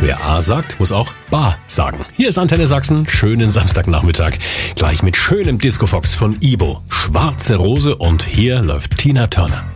Wer A sagt, muss auch Ba sagen. Hier ist Antenne Sachsen, schönen Samstagnachmittag. Gleich mit schönem Disco Fox von Ibo. Schwarze Rose und hier läuft Tina Turner.